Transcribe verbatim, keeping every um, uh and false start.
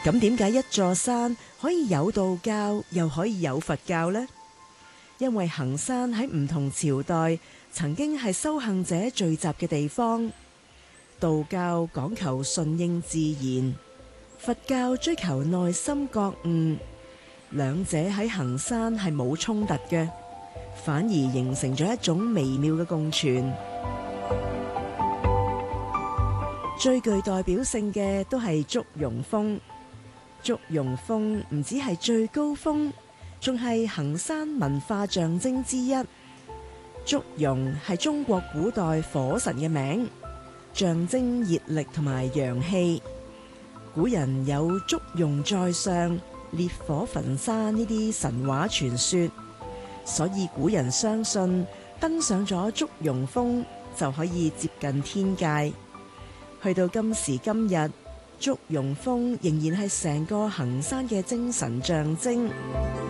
咁點解一座山可以有道教又可以有佛教呢？因為衡山喺唔同朝代曾經係修行者聚集嘅地方，道教講求順應自然，佛教追求內心覺悟，兩者喺衡山係冇衝突嘅，反而形成咗一種微妙嘅共存。最具代表性嘅都係祝融峰。祝融峰唔止係最高峰，仲係衡山文化象徵之一。祝融係中國古代火神嘅名，象徵熱力同埋陽氣。古人有祝融在上、烈火焚山呢啲神話傳說，所以古人相信登上咗祝融峰就可以接近天界。去到今時今日，祝融峰仍然係成個衡山嘅精神象徵。